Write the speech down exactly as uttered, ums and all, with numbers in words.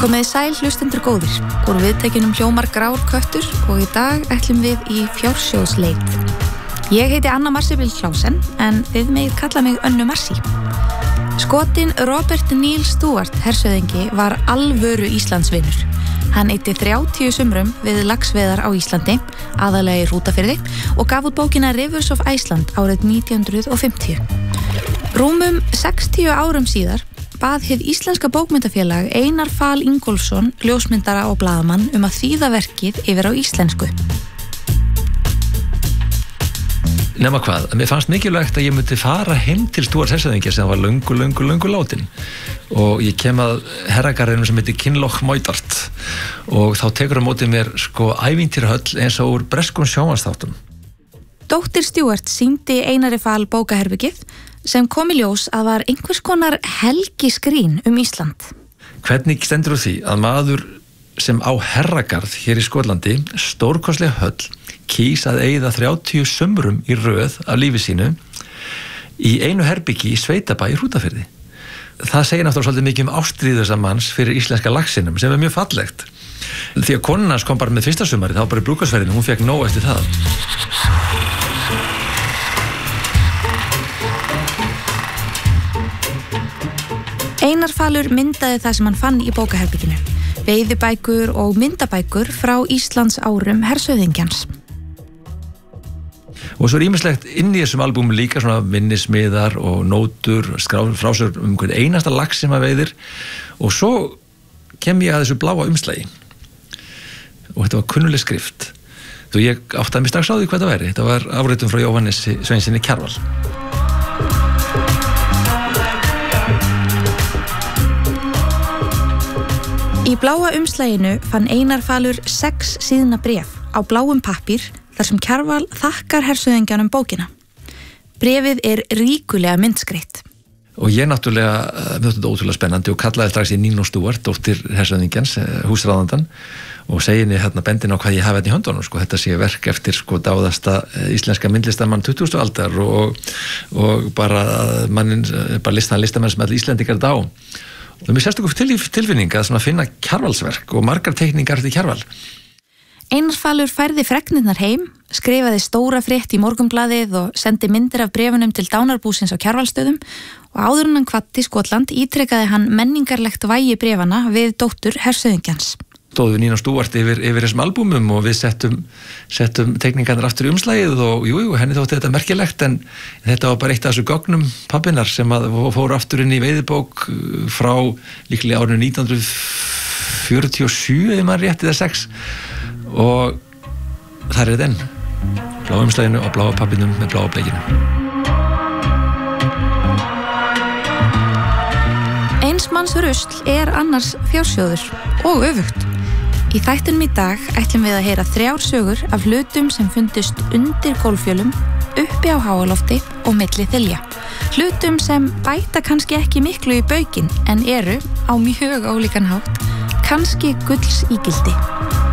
Komiði sæl hlustendur góðir, úr viðtækjunum hljómar grár köttur og í dag ætlum við í fjársjóðsleit. Ég heiti Anna Marsibil Klausen en þið megið kalla mig Önnu Marsi. Skotin Robert Neil Stewart hersöðingi var alvöru Íslandsvinur. Hann eyddi þrjátíu sumrum við laxveiðar á Íslandi, aðallega í Hrútafirði, og gaf út bókina Rivers of Iceland árið nítján hundruð fimmtíu. Rúmum sextíu árum síðar bað hið íslenska bókmyndafélag Einar Fal Ingólfsson, ljósmyndara og blaðamann, um að þýða verkið yfir á íslensku. Nema hvað, mér fannst mikilvægt að ég myndi fara heim til Stúart hersöðingja sem var löngu, löngu, löngu látin og ég kem að herragarðinum sem heitir Kinloch Moidart og þá tekur á móti mér sko ævintýrahöll eins og úr breskum sjónvarpsþáttum. Dóttir Stewart sýndi Einari Fal bókaherbergið sem kom í ljós að var einhvers konar helgiskrín um Ísland. Hvernig stendur þú því að maður sem á herragarð hér í Skotlandi, stórkostlega höll, kýs að eyða þrjátíu sumrum í röð af lífi sínu í einu herbyggi í sveitabæ í Hrútafirði. Það segir náttúrulega svolítið mikið um ástríðu þessa manns fyrir íslenska laxinum sem er mjög fallegt. Því að konan hans kom bara með fyrsta sumari, þá bara í brúðkaupsferðinni, hún fekk nóg eftir það. Einar Falur myndaði það sem hann fann í bókaherberginu, veiðibækur og myndabækur frá Íslands árum hersöðingjans. Og svo er ýmislegt inn í þessum albúmum líka svona minnismiðar og nótur, frásögur um hvern einasta lax sem að veiðir og svo kem ég að þessu bláa umslagi og þetta var kunnuleg skrift. Þú ég áttaði mig strax á því hvað það væri. Þetta var afritun frá Jóhannesi Sveinssyni Kjarval. Í bláa umslaginu fann Einar Falur sex síðna bréf á bláum pappír þar sem Kjarval þakkar hersöðingjanum bókina. Bréfið er ríkulega myndskreytt. Og ég náttúrulega, mér þótti þetta ótrúlega spennandi og kallaði strax í Nínu Stúart, dóttir hersöðingjans, húsráðandan, og segi henni hérna bendin á hvað ég hafi hérna í höndunum, sko, þetta sé verk eftir sko dáðasta íslenska myndlistamann tuttugustu aldar og, og bara mannin, bara listan listamenn sem allir Íslendingar dá. Og mér sérst okkur til, tilfinning að svona finna Kjarvalsverk og margar teikningar til Kjarval. Einar Falur færði fregnirnar heim, skrifaði stóra frétt í Morgunblaðið og sendi myndir af bréfunum til dánarbúsins á Kjarvalsstöðum og áður en hann kvaddi Skotland ítrekkaði hann menningarlegt vægi bréfana við dóttur hersöðingjans. Stóðu Nínu Stúart yfir, yfir þessum albúmum og við settum, settum teikningarnar aftur í umslagið og jú, jú, henni þótti þetta merkilegt en þetta var bara eitt af þessu gögnum pabbinar sem að fóru aftur inn í veiðibók frá líklega árinu nítján hundruð fjörutíu og sjö eða maður rétt eða sex og þar er þetta enn, bláa umslaginu og bláa pappinum með bláa bleikinu. Eins manns rusl er annars fjársjóður og öfugt. Í þættinum í dag ætlum við að heyra þrjár sögur af hlutum sem fundust undir gólffjölum, uppi á háalofti og milli þilja. Hlutum sem bæta kannski ekki miklu í baukinn en eru á mjög ólíkan hátt kannski gulls ígildi.